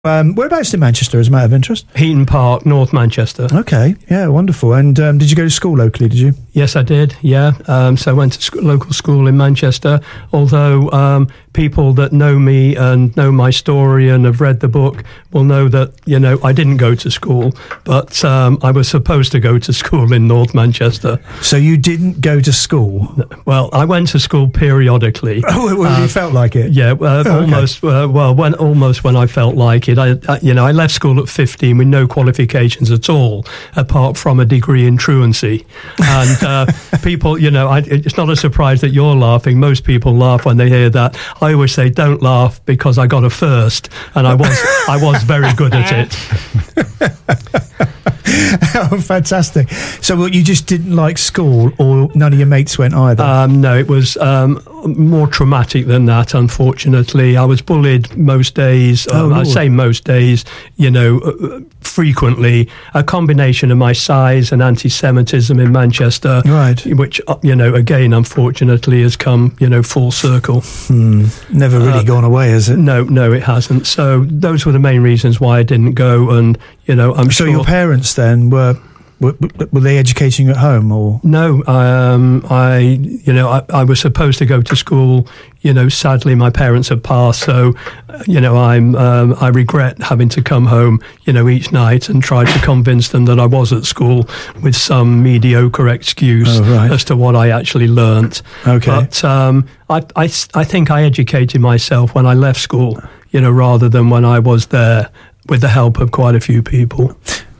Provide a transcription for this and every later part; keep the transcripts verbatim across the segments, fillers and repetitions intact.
Um, whereabouts in Manchester, as a matter of interest? Heaton Park, North Manchester. Okay, yeah, wonderful. And um, did you go to school locally, did you? Yes, I did, yeah. Um, so I went to sc- local school in Manchester, although um, people that know me and know my story and have read the book will know that, you know, I didn't go to school, but um, I was supposed to go to school in North Manchester. So you didn't go to school? Well, I went to school periodically. Oh, well, uh, you felt like it? Yeah, uh, oh, almost, okay. uh, well, when almost when I felt like it. I, I, you know, I left school at fifteen with no qualifications at all, apart from a degree in truancy. And uh, people, you know, I, it's not a surprise that you're laughing. Most people laugh when they hear that. I always say, don't laugh, because I got a first, and I was I was very good at it. Oh, fantastic. So well, you just didn't like school, or none of your mates went either? Um, no, it was um, more traumatic than that, unfortunately. I was bullied most days. Oh, um, I say most days, you know, uh, frequently. A combination of my size and anti-Semitism in Manchester, right. which, uh, you know, again, unfortunately, has come, you know, full circle. Hmm. Never really uh, gone away, has it? No, no, it hasn't. So those were the main reasons why I didn't go, and, you know, I'm so sure... So your parents then were... Were, were they educating you at home, or no? Um, I, you know, I, I was supposed to go to school. You know, sadly, my parents have passed, so you know, I'm, um, I regret having to come home, you know, each night and try to convince them that I was at school with some mediocre excuse oh, right. as to what I actually learnt. Okay, but um, I, I, I think I educated myself when I left school, you know, rather than when I was there with the help of quite a few people.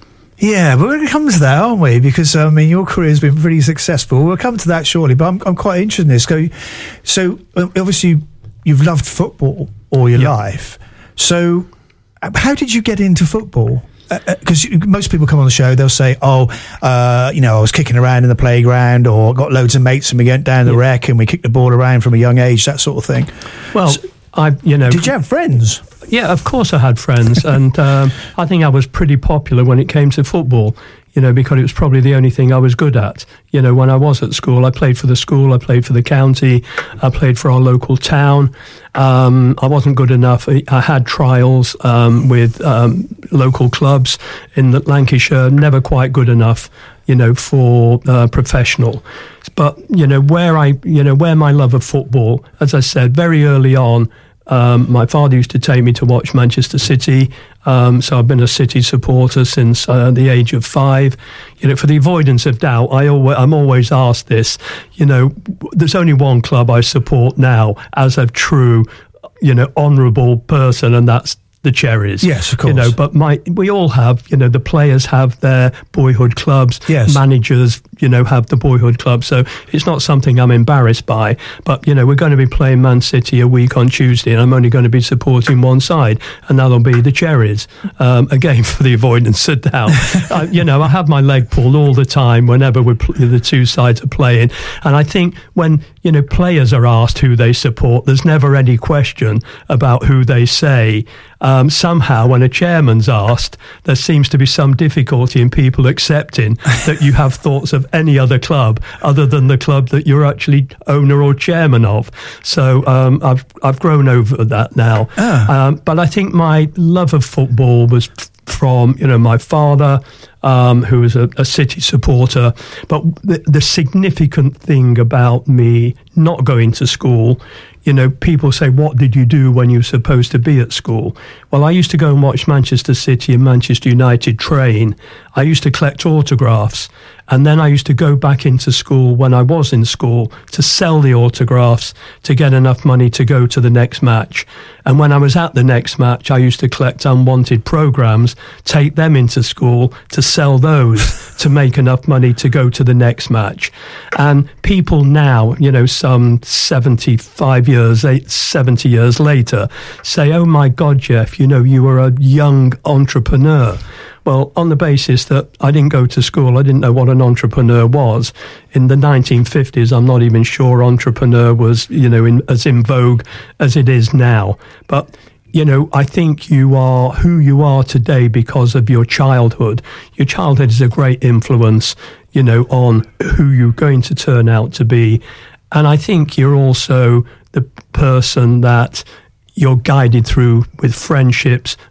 Yeah, but we're going to come to that, aren't we? Because, I mean, your career has been pretty successful. We'll come to that shortly, but I'm, I'm quite interested in this. So, so obviously, you've loved football all your yep. life. So, how did you get into football? Because uh, most people come on the show, they'll say, oh, uh, you know, I was kicking around in the playground, or got loads of mates and we went down the yep. rec and we kicked the ball around from a young age, that sort of thing. Well, so, I, you know... Did you have friends? Yeah, of course I had friends, and um, I think I was pretty popular when it came to football, you know, because it was probably the only thing I was good at. You know, when I was at school, I played for the school, I played for the county, I played for our local town. Um, I wasn't good enough. I had trials um, with um, local clubs in Lancashire, never quite good enough, you know, for uh, professional. But, you know, where I, you know, where my love of football, as I said, very early on, Um, my father used to take me to watch Manchester City, um, so I've been a City supporter since uh, the age of five. You know, for the avoidance of doubt, I always, I'm always asked this. You know, there's only one club I support now as a true, you know, honourable person, and that's the Cherries. Yes, of course. You know, but my we all have, you know, the players have their boyhood clubs. Yes. Managers, you know, have the boyhood club. So it's not something I'm embarrassed by. But, you know, we're going to be playing Man City a week on Tuesday, and I'm only going to be supporting one side, and that'll be the Cherries. Um, again, for the avoidance of doubt. I, you know, I have my leg pulled all the time whenever we're pl- the two sides are playing. And I think when, you know, players are asked who they support, there's never any question about who they say. Um, somehow, when a chairman's asked, there seems to be some difficulty in people accepting that you have thoughts of any other club other than the club that you're actually owner or chairman of. So um, I've I've grown over that now. Ah. Um, but I think my love of football was from, you know, my father, um, who was a, a City supporter. But the, the significant thing about me not going to school, you know, people say, what did you do when you were supposed to be at school? Well, I used to go and watch Manchester City and Manchester United train. I used to collect autographs. And then I used to go back into school when I was in school to sell the autographs to get enough money to go to the next match. And when I was at the next match, I used to collect unwanted programs, take them into school to sell those to make enough money to go to the next match. And people now, you know, some seventy-five years, eight, seventy years later, say, oh my God, Jeff, you know, you were a young entrepreneur. Well, on the basis that I didn't go to school, I didn't know what an entrepreneur was. In the nineteen fifties, I'm not even sure entrepreneur was, you know, in, as in vogue as it is now. But, you know, I think you are who you are today because of your childhood. Your childhood is a great influence, you know, on who you're going to turn out to be. And I think you're also the person that you're guided through with friendships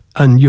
and you